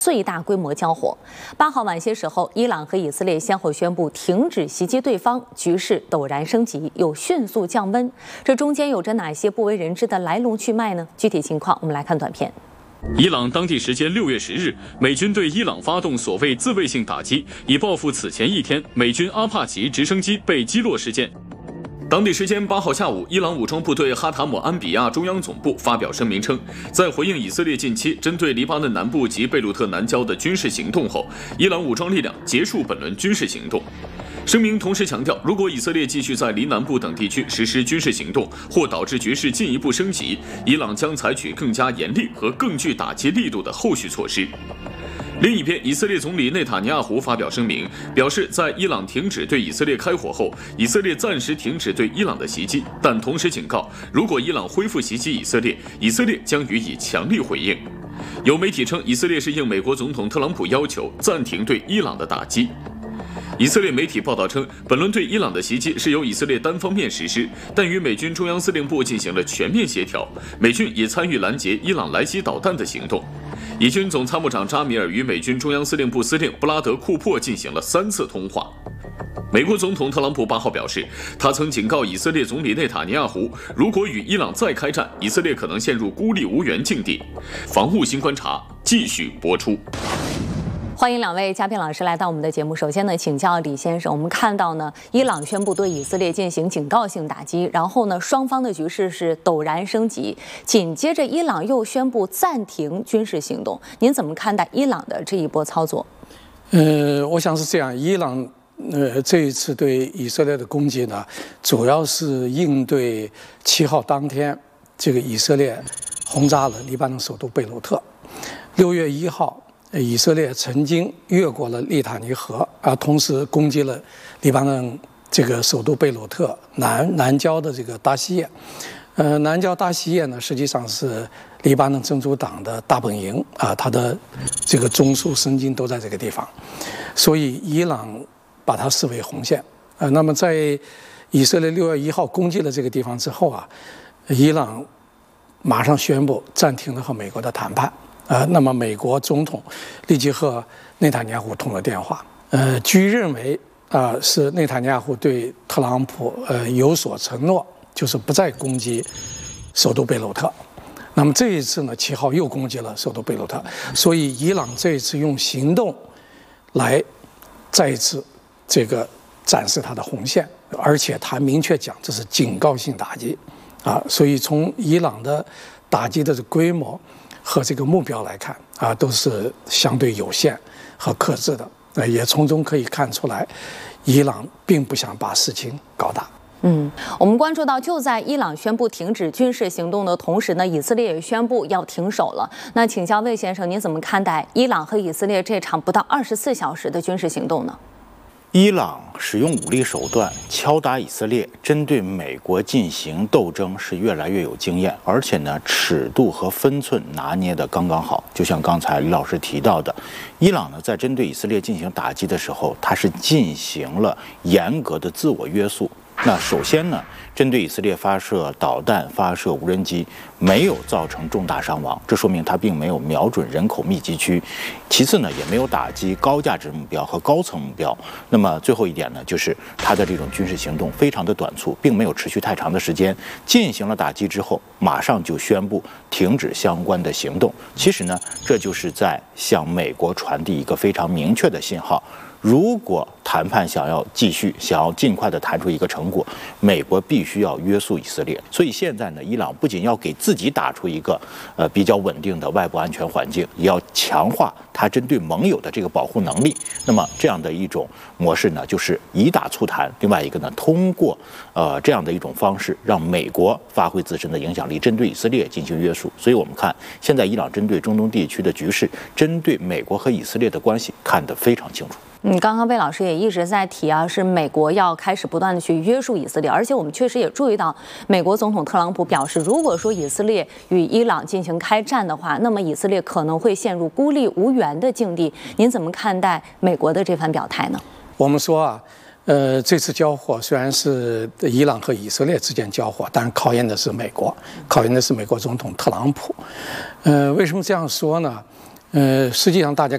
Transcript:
最大规模交火。8号晚些时候，伊朗和以色列先后宣布停止袭击对方，局势陡然升级，又迅速降温。这中间有着哪些不为人知的来龙去脉呢？具体情况，我们来看短片。 伊朗当地时间6月10日，美军对伊朗发动所谓自卫性打击，以报复此前一天美军阿帕奇直升机被击落事件。当地时间8号下午，伊朗武装部队哈塔姆安比亚中央总部发表声明称，在回应以色列近期针对黎巴嫩南部及贝鲁特南郊的军事行动后，伊朗武装力量结束本轮军事行动。声明同时强调，如果以色列继续在黎南部等地区实施军事行动，或导致局势进一步升级，伊朗将采取更加严厉和更具打击力度的后续措施。另一边，以色列总理内塔尼亚胡发表声明，表示在伊朗停止对以色列开火后，以色列暂时停止对伊朗的袭击，但同时警告，如果伊朗恢复袭击以色列，以色列将予以强力回应。有媒体称，以色列是应美国总统特朗普要求暂停对伊朗的打击。以色列媒体报道称，本轮对伊朗的袭击是由以色列单方面实施，但与美军中央司令部进行了全面协调，美军也参与拦截伊朗来袭导弹的行动。以军总参谋长扎米尔与美军中央司令部司令布拉德·库珀进行了3次通话。美国总统特朗普8号表示，他曾警告以色列总理内塔尼亚胡，如果与伊朗再开战，以色列可能陷入孤立无援境地。防务新观察继续播出。 欢迎2位嘉宾老师来到我们的节目。首先呢，请教李先生，我们看到呢，伊朗宣布对以色列进行警告性打击，然后呢，双方的局势是陡然升级，紧接着伊朗又宣布暂停军事行动。您怎么看待伊朗的这一波操作？ 我想是这样，伊朗这一次对以色列的攻击呢，主要是应对7号当天这个以色列轰炸了黎巴嫩首都贝鲁特。6月1号。以色列曾经越过了利塔尼河，同时攻击了黎巴嫩这个首都贝鲁特南郊的这个大西叶。南郊大西叶呢，实际上是黎巴嫩真主党的大本营它的这个中枢神经都在这个地方，所以伊朗把它视为红线。那么在以色列6月1号攻击了这个地方之后伊朗马上宣布暂停了和美国的谈判。那么美国总统立即和内塔尼亚胡通了电话。据认为是内塔尼亚胡对特朗普有所承诺，就是不再攻击首都贝鲁特。那么这一次呢，7号又攻击了首都贝鲁特，所以伊朗这一次用行动来再一次这个展示它的红线，而且他明确讲这是警告性打击所以从伊朗的打击的规模和这个目标来看都是相对有限和克制的，也从中可以看出来，伊朗并不想把事情搞大。 我们关注到，就在伊朗宣布停止军事行动的同时呢，以色列也宣布要停手了。那请教魏先生，您怎么看待伊朗和以色列这场不到24小时的军事行动呢？ 伊朗使用武力手段敲打以色列，针对美国进行斗争是越来越有经验，而且呢，尺度和分寸拿捏得刚刚好。就像刚才李老师提到的，伊朗呢在针对以色列进行打击的时候，它是进行了严格的自我约束。那首先呢，针对以色列发射导弹、发射无人机，没有造成重大伤亡，这说明它并没有瞄准人口密集区。其次呢，也没有打击高价值目标和高层目标。那么最后一点呢，就是它的这种军事行动非常的短促，并没有持续太长的时间。进行了打击之后，马上就宣布停止相关的行动。其实呢，这就是在向美国传递一个非常明确的信号。如果谈判想要继续，想要尽快的谈出一个成果，美国必须要约束以色列。所以现在呢，伊朗不仅要给自己打出一个比较稳定的外部安全环境，也要强化它针对盟友的这个保护能力。那么这样的一种模式呢，就是以打促谈；另外一个呢，通过这样的一种方式，让美国发挥自身的影响力，针对以色列进行约束。所以我们看现在伊朗针对中东地区的局势，针对美国和以色列的关系看得非常清楚。 刚刚魏老师也一直在提是美国要开始不断的去约束以色列，而且我们确实也注意到，美国总统特朗普表示，如果说以色列与伊朗进行开战的话，那么以色列可能会陷入孤立无援的境地。您怎么看待美国的这番表态呢？ 我们说这次交火虽然是伊朗和以色列之间交火，但考验的是美国，考验的是美国总统特朗普。为什么这样说呢？实际上大家